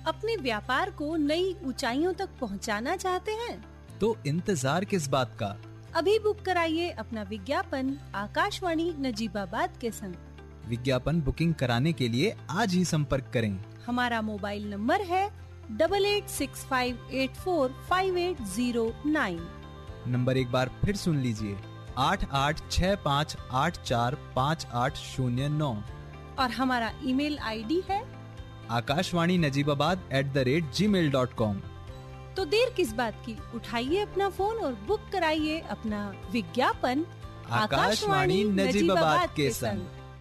अपने व्यापार को नई ऊंचाइयों तक पहुंचाना चाहते हैं? तो इंतजार किस बात का? अभी बुक कराइए अपना विज्ञापन आकाशवाणी नजीबाबाद के संग। विज्ञापन बुकिंग कराने के लिए आज ही संपर्क करें। हमारा मोबाइल नंबर है 8865845809। नंबर एक बार फिर सुन लीजिए, 8865845809। और हमारा ईमेल आईडी है akashwaninajibaabad@gmail.com। तो देर किस बात की, उठाइए अपना फोन और बुक कराइए अपना विज्ञापन आकाशवाणी नजीबाबाद के संग।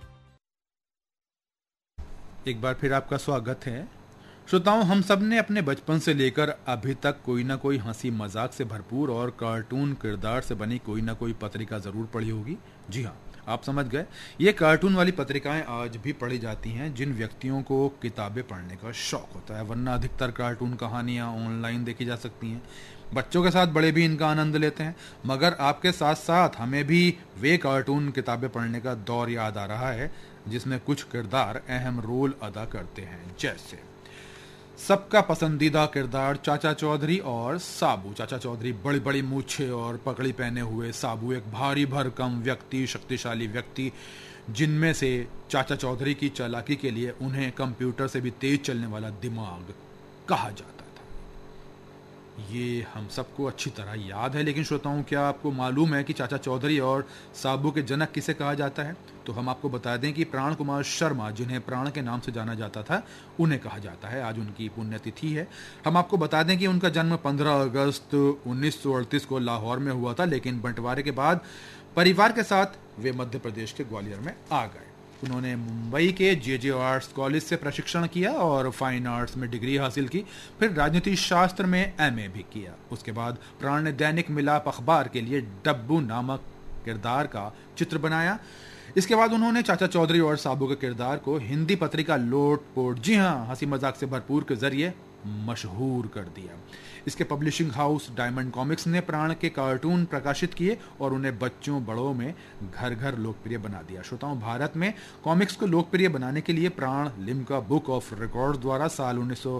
एक बार फिर आपका स्वागत है श्रोताओं। हम सब ने अपने बचपन से लेकर अभी तक कोई ना कोई हंसी मजाक से भरपूर और कार्टून किरदार से बनी कोई ना कोई पत्रिका जरूर पढ़ी होगी। जी हाँ, आप समझ गए, ये कार्टून वाली पत्रिकाएं आज भी पढ़ी जाती हैं जिन व्यक्तियों को किताबें पढ़ने का शौक होता है, वरना अधिकतर कार्टून कहानियां ऑनलाइन देखी जा सकती हैं। बच्चों के साथ बड़े भी इनका आनंद लेते हैं, मगर आपके साथ साथ हमें भी वे कार्टून किताबें पढ़ने का दौर याद आ रहा है जिसमें कुछ किरदार अहम रोल अदा करते हैं। जैसे सबका पसंदीदा किरदार चाचा चौधरी और साबू। चाचा चौधरी बड़ी बड़ी मूछें और पगड़ी पहने हुए, साबू एक भारी भरकम व्यक्ति, शक्तिशाली व्यक्ति, जिनमें से चाचा चौधरी की चालाकी के लिए उन्हें कंप्यूटर से भी तेज चलने वाला दिमाग कहा जाता था। ये हम सबको अच्छी तरह याद है, लेकिन श्रोताओं, क्या आपको मालूम है कि चाचा चौधरी और साबू के जनक किसे कहा जाता है? तो हम आपको बता दें कि प्राण कुमार शर्मा, जिन्हें प्राण के नाम से जाना जाता था, उन्हें कहा जाता है। आज उनकी पुण्यतिथि है। हम आपको बता दें कि उनका जन्म 15 अगस्त 1938 को लाहौर में हुआ था, लेकिन बंटवारे के बाद परिवार के साथ वे मध्य प्रदेश के ग्वालियर में आ गए। उन्होंने मुंबई के जे आर्ट्स कॉलेज से प्रशिक्षण किया और फाइन आर्ट्स में डिग्री हासिल की। फिर राजनीति शास्त्र में एमए भी किया। उसके बाद प्राण ने दैनिक मिलाप अखबार के लिए डब्बू नामक किरदार का चित्र बनाया। इसके बाद उन्होंने चाचा चौधरी और साबू के किरदार को हिंदी पत्रिका लोटपोट, जी हाँ, हंसी मजाक से भरपूर के जरिए मशहूर कर दिया। इसके पब्लिशिंग हाउस डायमंड कॉमिक्स ने प्राण के कार्टून प्रकाशित किए और उन्हें बच्चों बड़ों में घर घर लोकप्रिय बना दिया। श्रोताओं, भारत में कॉमिक्स को लोकप्रिय बनाने के लिए प्राण लिम्का बुक ऑफ रिकॉर्ड द्वारा साल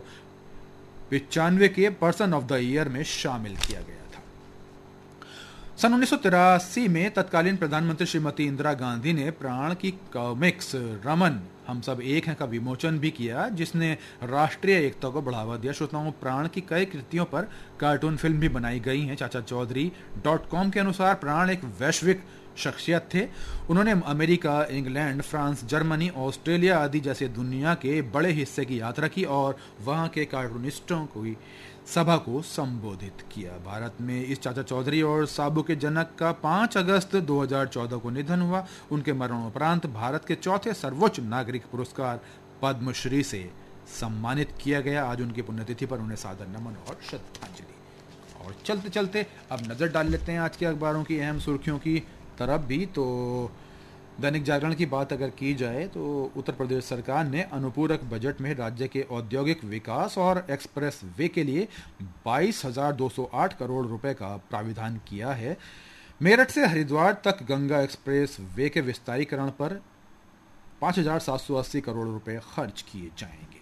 1995 के पर्सन ऑफ द ईयर में शामिल किया गया था। सन 1983 में तत्कालीन प्रधानमंत्री श्रीमती इंदिरा गांधी ने प्राण की कॉमिक्स रमन हम सब एक हैं का विमोचन भी किया, जिसने राष्ट्रीय एकता को बढ़ावा दिया। श्रोताओं, प्राण की कई कृतियों पर कार्टून फिल्म भी बनाई गई हैं। चाचा चौधरी .com के अनुसार प्राण एक वैश्विक शख्सियत थे। उन्होंने America, England, France, Germany, Australia आदि जैसे दुनिया के बड़े हिस्से की यात्रा की और वहां के कार्टूनिस्टों को सभा को संबोधित किया। भारत में इस चाचा चौधरी और साबू के जनक का 5 अगस्त 2014 को निधन हुआ। उनके मरणोपरांत भारत के चौथे सर्वोच्च नागरिक पुरस्कार पद्मश्री से सम्मानित किया गया। आज उनकी पुण्यतिथि पर उन्हें सादर नमन और श्रद्धांजलि। और चलते चलते अब नजर डाल लेते हैं आज के अखबारों की अहम सुर्खियों की तरफ भी। तो दैनिक जागरण की बात अगर की जाए तो उत्तर प्रदेश सरकार ने अनुपूरक बजट में राज्य के औद्योगिक विकास और एक्सप्रेस वे के लिए 22,208 करोड़ रुपए का प्राविधान किया है। मेरठ से हरिद्वार तक गंगा एक्सप्रेस वे के विस्तारीकरण पर 5,780 करोड़ रुपए खर्च किए जाएंगे।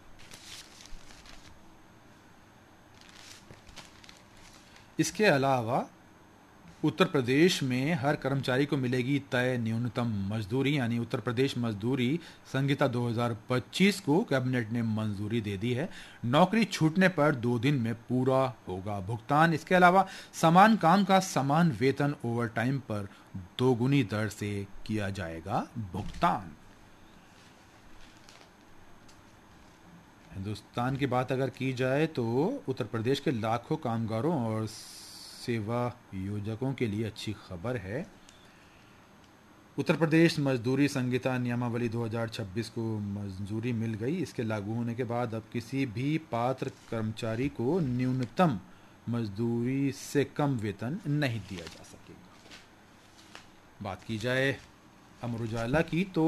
इसके अलावा उत्तर प्रदेश में हर कर्मचारी को मिलेगी तय न्यूनतम मजदूरी, यानी उत्तर प्रदेश मजदूरी संहिता 2025 को कैबिनेट ने मंजूरी दे दी है। नौकरी छूटने पर 2 दिन में पूरा होगा भुगतान। इसके अलावा समान काम का समान वेतन ओवरटाइम पर 2 गुनी दर से किया जाएगा भुगतान। हिंदुस्तान की बात अगर की जाए तो उत्तर प्रदेश के लाखों कामगारों और सेवा योजकों के लिए अच्छी खबर है। उत्तर प्रदेश मजदूरी संहिता नियमावली 2026 को मंजूरी मिल गई। इसके लागू होने के बाद अब किसी भी पात्र कर्मचारी को न्यूनतम मजदूरी से कम वेतन नहीं दिया जा सकेगा। बात की जाए अमर उजाला की तो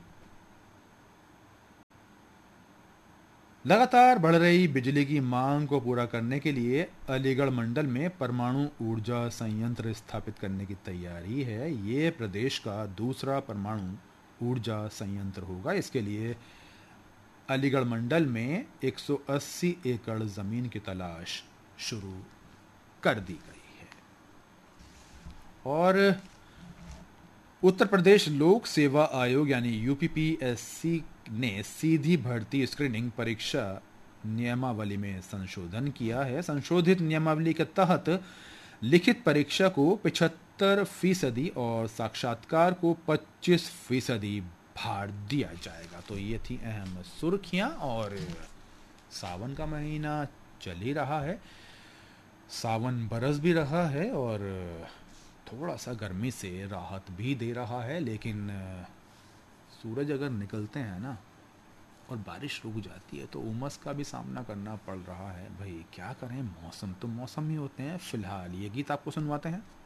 लगातार बढ़ रही बिजली की मांग को पूरा करने के लिए अलीगढ़ मंडल में परमाणु ऊर्जा संयंत्र स्थापित करने की तैयारी है। ये प्रदेश का दूसरा परमाणु ऊर्जा संयंत्र होगा। इसके लिए अलीगढ़ मंडल में 180 एकड़ जमीन की तलाश शुरू कर दी गई है। और उत्तर प्रदेश लोक सेवा आयोग यानी यूपीपीएससी ने सीधी भर्ती स्क्रीनिंग परीक्षा नियमावली में संशोधन किया है। संशोधित नियमावली के तहत लिखित परीक्षा को 75% और साक्षात्कार को 25% भार दिया जाएगा। तो ये थी अहम सुर्खियां। और सावन का महीना चल ही रहा है, सावन बरस भी रहा है और थोड़ा सा गर्मी से राहत भी दे रहा है। लेकिन सूरज अगर निकलते हैं ना और बारिश रुक जाती है तो उमस का भी सामना करना पड़ रहा है। भाई क्या करें, मौसम तो मौसम ही होते हैं। फिलहाल ये गीत आपको सुनवाते हैं।